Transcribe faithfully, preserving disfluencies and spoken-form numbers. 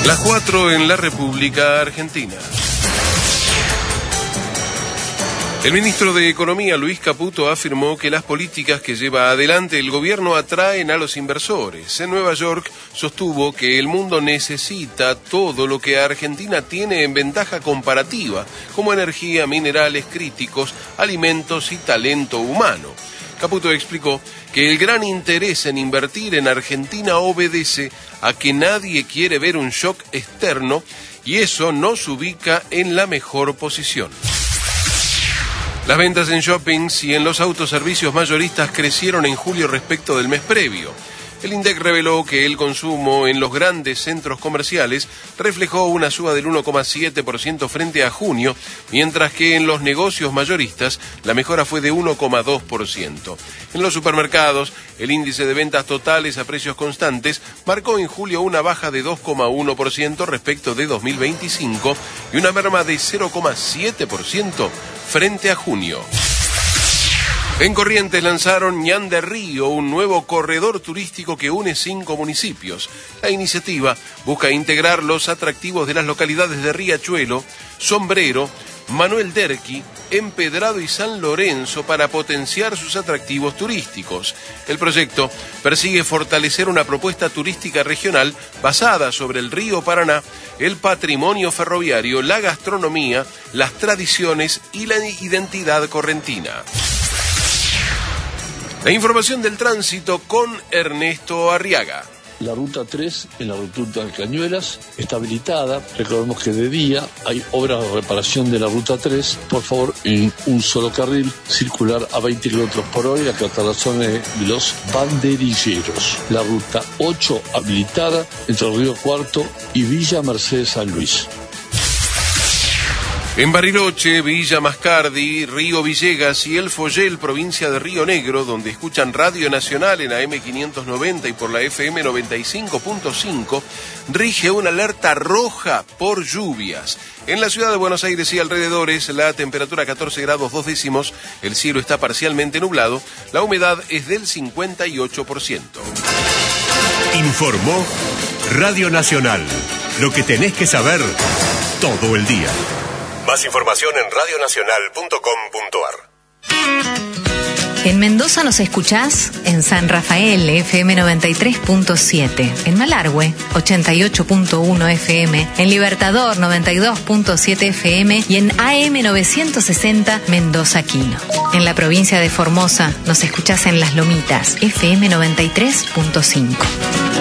Las cuatro en la República Argentina. El ministro de Economía, Luis Caputo, afirmó que las políticas que lleva adelante el gobierno atraen a los inversores. En Nueva York sostuvo que el mundo necesita todo lo que Argentina tiene en ventaja comparativa, como energía, minerales críticos, alimentos y talento humano. Caputo explicó que el gran interés en invertir en Argentina obedece a que nadie quiere ver un shock externo y eso nos ubica en la mejor posición. Las ventas en shoppings y en los autoservicios mayoristas crecieron en julio respecto del mes previo. El INDEC reveló que el consumo en los grandes centros comerciales reflejó una suba del uno coma siete por ciento frente a junio, mientras que en los negocios mayoristas la mejora fue de uno coma dos por ciento. En los supermercados, el índice de ventas totales a precios constantes marcó en julio una baja de dos coma uno por ciento respecto de dos mil veinticinco y una merma de cero coma siete por ciento frente a junio. En Corrientes lanzaron Ñan de Río, un nuevo corredor turístico que une cinco municipios. La iniciativa busca integrar los atractivos de las localidades de Riachuelo, Sombrero, Manuel Derqui, Empedrado y San Lorenzo para potenciar sus atractivos turísticos. El proyecto persigue fortalecer una propuesta turística regional basada sobre el río Paraná, el patrimonio ferroviario, la gastronomía, las tradiciones y la identidad correntina. La información del tránsito con Ernesto Arriaga. La ruta tres en la ruta de Cañuelas está habilitada. Recordemos que de día hay obras de reparación de la ruta tres. Por favor, en un solo carril, circular a veinte kilómetros por hora y acatar la zona de los banderilleros. La ruta ocho habilitada entre el Río Cuarto y Villa Mercedes San Luis. En Bariloche, Villa Mascardi, Río Villegas y El Follel, provincia de Río Negro, donde escuchan Radio Nacional en A M quinientos noventa y por la F M noventa y cinco punto cinco, rige una alerta roja por lluvias. En la ciudad de Buenos Aires y alrededores, la temperatura catorce grados dos décimos, el cielo está parcialmente nublado, la humedad es del cincuenta y ocho por ciento. Informó Radio Nacional, lo que tenés que saber todo el día. Más información en radio nacional punto com punto a r. En Mendoza nos escuchás en San Rafael, F M noventa y tres punto siete, en Malargüe, ochenta y ocho punto uno F M, en Libertador, noventa y dos punto siete F M y en A M novecientos sesenta Mendoza Quino. En la provincia de Formosa nos escuchás en Las Lomitas, F M noventa y tres punto cinco.